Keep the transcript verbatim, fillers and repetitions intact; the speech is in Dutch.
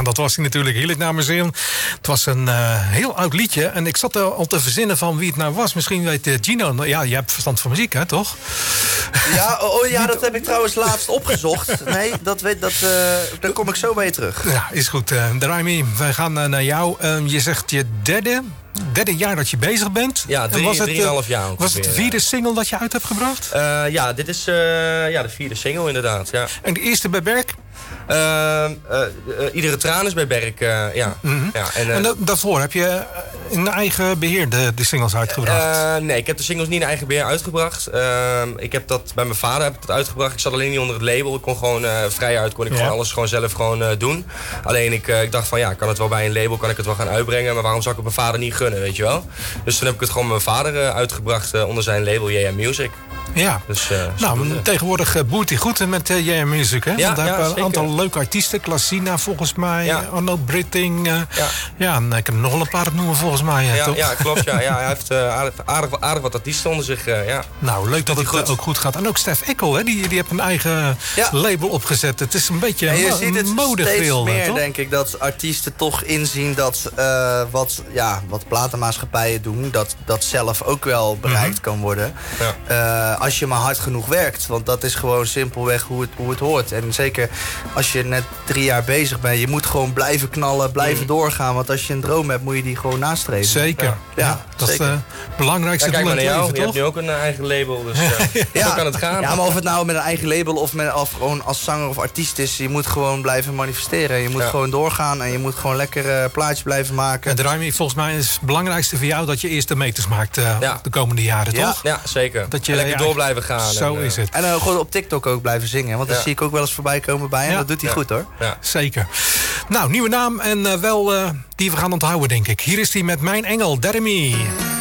Ja, dat was hij natuurlijk. Heel het naar museum. Het was een uh, heel oud liedje. En ik zat er al te verzinnen van wie het nou was. Misschien weet uh, Gino. Ja, je hebt verstand van muziek, hè, toch? Ja, oh, ja, dat heb ik trouwens laatst opgezocht. Nee, dat weet, dat, uh, daar kom ik zo bij je terug. Ja, is goed. Uh, Raimi, wij gaan uh, naar jou. Uh, je zegt je derde... derde jaar dat je bezig bent. Ja, drie, was het, drieënhalf jaar ongeveer. Was het de vierde single dat je uit hebt gebracht? Uh, ja, dit is uh, ja, de vierde single inderdaad. Ja. En de eerste bij Berk? Uh, uh, uh, iedere traan is bij Berk, uh, ja. Mm-hmm. ja. En, uh, en da- daarvoor heb je in eigen beheer de, de singles uitgebracht? Uh, nee, ik heb de singles niet in eigen beheer uitgebracht. Uh, ik heb dat bij mijn vader heb ik dat uitgebracht. Ik zat alleen niet onder het label. Ik kon gewoon uh, vrij uit, kon ik ja. gewoon alles gewoon zelf gewoon, uh, doen. Alleen ik, uh, ik dacht van ja, kan het wel bij een label, kan ik het wel gaan uitbrengen. Maar waarom zou ik het mijn vader niet gunnen, weet je wel? Dus toen heb ik het gewoon met mijn vader uh, uitgebracht uh, onder zijn label J M Music. Ja, dus, uh, nou, tegenwoordig uh, boert hij goed met uh, J M Music, hè? Ja, Want daar ja, hebben een zeker. aantal leuke artiesten. Klassina volgens mij, ja. Arno Britting. Uh, ja. ja, en ik kan er nog wel een paar op noemen volgens mij, uh, ja, toch? Ja, klopt. Ja. Ja, hij heeft uh, aardig, aardig, aardig wat artiesten onder zich, uh, ja. Nou, leuk dat het goed. ook goed gaat. En ook Stef Eckel, hè? Die, die heeft een eigen ja. label opgezet. Het is een beetje en je mo- ziet het modegeel, steeds meer, toch? denk ik, dat artiesten toch inzien dat uh, wat, ja, wat platenmaatschappijen doen, dat dat zelf ook wel bereikt mm-hmm. kan worden. Ja. Uh, als je maar hard genoeg werkt. Want dat is gewoon simpelweg hoe het, hoe het hoort. En zeker als je net drie jaar bezig bent, je moet gewoon blijven knallen, blijven mm. doorgaan. Want als je een droom hebt, moet je die gewoon nastreven. Zeker. Ja, ja, ja dat zeker. is het uh, belangrijkste ja, kijk doel maar in het jou. leven, Je toch? hebt nu ook een eigen label, dus uh, ja. zo kan het gaan. Ja, maar of het nou met een eigen label of, met, of gewoon als zanger of artiest is, je moet gewoon blijven manifesteren. Je moet ja. gewoon doorgaan en je moet gewoon lekker uh, plaatjes blijven maken. En Raimi, volgens mij is het belangrijkste voor jou dat je eerst de meters maakt uh, ja. de komende jaren, ja. toch? Ja, zeker. Dat je en lekker ja, door blijven gaan. Zo en, is het. En uh, gewoon op TikTok ook blijven zingen. Want dat ja. zie ik ook wel eens voorbij komen bij hem. Ja. Dat doet hij ja. goed, hoor. Ja. Zeker. Nou, nieuwe naam en uh, wel uh, die we gaan onthouden, denk ik. Hier is hij met Mijn Engel, Dermy.